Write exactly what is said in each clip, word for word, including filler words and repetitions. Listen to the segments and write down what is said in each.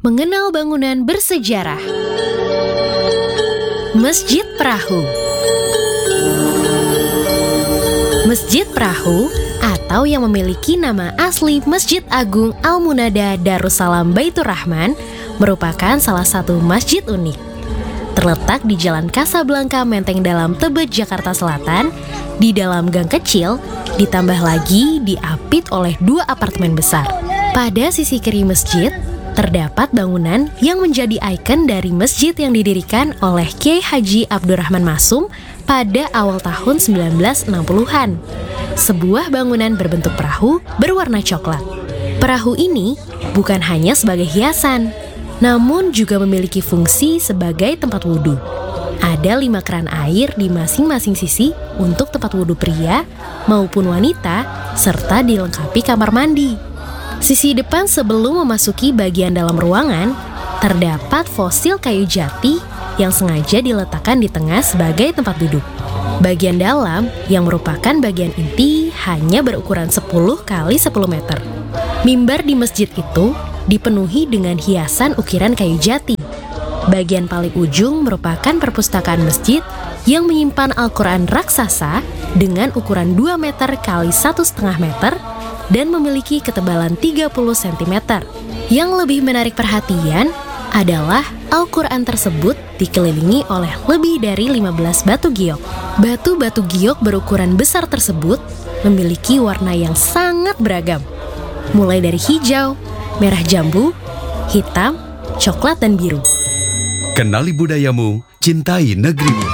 Mengenal bangunan bersejarah. Masjid Perahu. Masjid Perahu atau yang memiliki nama asli Masjid Agung Al-Munada Darussalam Baitur Rahman merupakan salah satu masjid unik. Terletak di Jalan Kasablanka Menteng Dalam, Tebet, Jakarta Selatan, di dalam gang kecil, ditambah lagi diapit oleh dua apartemen besar. Pada sisi kiri masjid, terdapat bangunan yang menjadi ikon dari masjid yang didirikan oleh Kiai Haji Abdurrahman Masum pada awal tahun sembilan belas enam puluhan. Sebuah bangunan berbentuk perahu berwarna coklat. Perahu ini bukan hanya sebagai hiasan, namun juga memiliki fungsi sebagai tempat wudhu. Ada lima keran air di masing-masing sisi untuk tempat wudhu pria maupun wanita, serta dilengkapi kamar mandi. Sisi depan sebelum memasuki bagian dalam ruangan, terdapat fosil kayu jati yang sengaja diletakkan di tengah sebagai tempat duduk. Bagian dalam yang merupakan bagian inti hanya berukuran sepuluh kali sepuluh meter. Mimbar di masjid itu dipenuhi dengan hiasan ukiran kayu jati. Bagian paling ujung merupakan perpustakaan masjid yang menyimpan Al-Quran raksasa dengan ukuran dua meter kali satu koma lima meter dan memiliki ketebalan tiga puluh sentimeter. Yang lebih menarik perhatian adalah Al-Quran tersebut dikelilingi oleh lebih dari lima belas batu giok. Batu-batu giok berukuran besar tersebut memiliki warna yang sangat beragam, mulai dari hijau, merah jambu, hitam, coklat, dan biru. Kenali budayamu, cintai negerimu.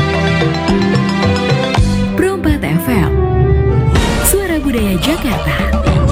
Pro empat F M, Suara Budaya Jakarta.